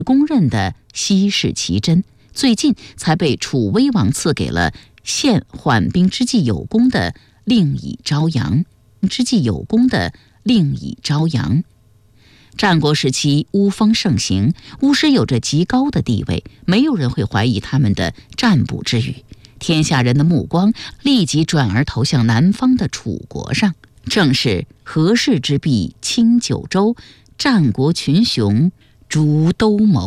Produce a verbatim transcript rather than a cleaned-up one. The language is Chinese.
公认的稀世奇珍，最近才被楚威王赐给了献缓兵之计有功的令尹昭阳。之计有功的令尹昭阳。战国时期巫风盛行，巫师有着极高的地位，没有人会怀疑他们的占卜之语。天下人的目光立即转而投向南方的楚国上，正是和氏之弊清九州，战国群雄逐兜鍪。